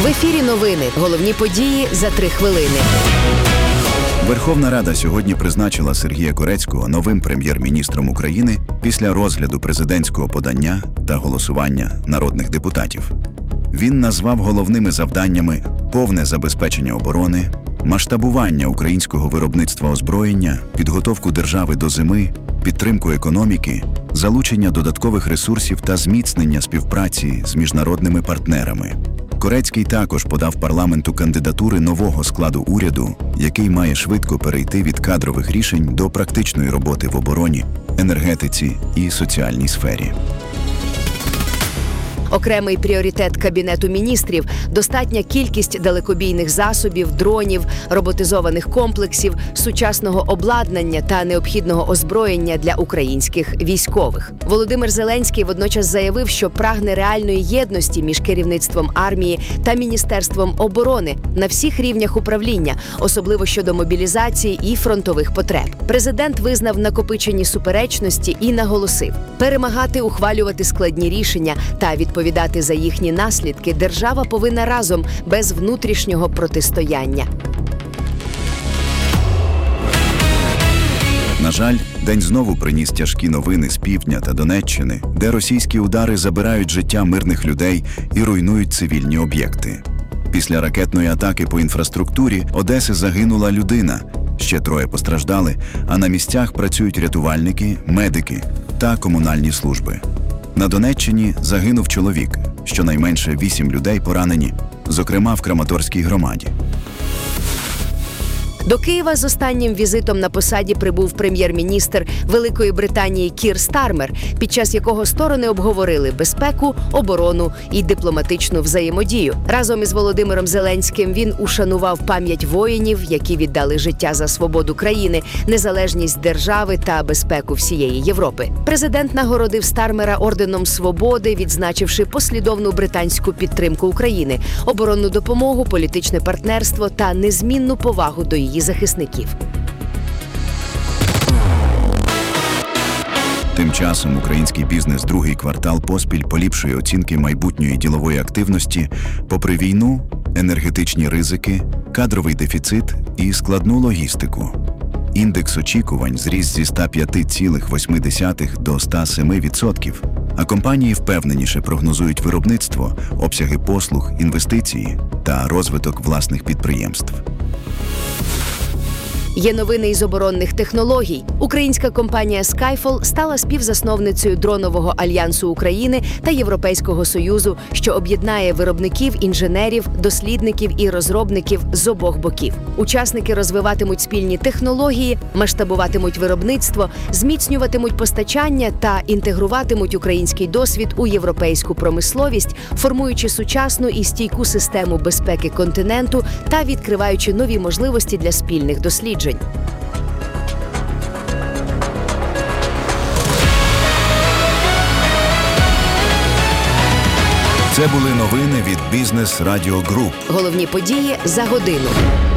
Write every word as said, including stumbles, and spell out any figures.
В ефірі новини. Головні події за три хвилини. Верховна Рада сьогодні призначила Сергія Корецького новим прем'єр-міністром України після розгляду президентського подання та голосування народних депутатів. Він назвав головними завданнями повне забезпечення оборони, масштабування українського виробництва озброєння, підготовку держави до зими, підтримку економіки, залучення додаткових ресурсів та зміцнення співпраці з міжнародними партнерами. Корецький також подав парламенту кандидатури нового складу уряду, який має швидко перейти від кадрових рішень до практичної роботи в обороні, енергетиці і соціальній сфері. Окремий пріоритет Кабінету міністрів – достатня кількість далекобійних засобів, дронів, роботизованих комплексів, сучасного обладнання та необхідного озброєння для українських військових. Володимир Зеленський водночас заявив, що прагне реальної єдності між керівництвом армії та Міністерством оборони на всіх рівнях управління, особливо щодо мобілізації і фронтових потреб. Президент визнав накопичені суперечності і наголосив – перемагати, ухвалювати складні рішення та відповідати Відповідати за їхні наслідки держава повинна разом, без внутрішнього протистояння. На жаль, день знову приніс тяжкі новини з півдня та Донеччини, де російські удари забирають життя мирних людей і руйнують цивільні об'єкти. Після ракетної атаки по інфраструктурі Одеси загинула людина, ще троє постраждали, а на місцях працюють рятувальники, медики та комунальні служби. На Донеччині загинув чоловік, щонайменше вісім людей поранені, зокрема в Краматорській громаді. До Києва з останнім візитом на посаді прибув прем'єр-міністр Великої Британії Кір Стармер, під час якого сторони обговорили безпеку, оборону і дипломатичну взаємодію. Разом із Володимиром Зеленським він ушанував пам'ять воїнів, які віддали життя за свободу країни, незалежність держави та безпеку всієї Європи. Президент нагородив Стармера орденом Свободи, відзначивши послідовну британську підтримку України, оборонну допомогу, політичне партнерство та незмінну повагу до її захисників. Тим часом український бізнес другий квартал поспіль поліпшує оцінки майбутньої ділової активності попри війну, енергетичні ризики, кадровий дефіцит і складну логістику. Індекс очікувань зріс зі ста п'яти цілих восьми десятих до ста семи відсотків, а компанії впевненіше прогнозують виробництво, обсяги послуг, інвестиції та розвиток власних підприємств. Є новини із оборонних технологій. Українська компанія Skyfall стала співзасновницею дронового альянсу України та Європейського Союзу, що об'єднає виробників, інженерів, дослідників і розробників з обох боків. Учасники розвиватимуть спільні технології, масштабуватимуть виробництво, зміцнюватимуть постачання та інтегруватимуть український досвід у європейську промисловість, формуючи сучасну і стійку систему безпеки континенту та відкриваючи нові можливості для спільних досліджень. Це були новини від Бізнес Радіо Груп. Головні події за годину.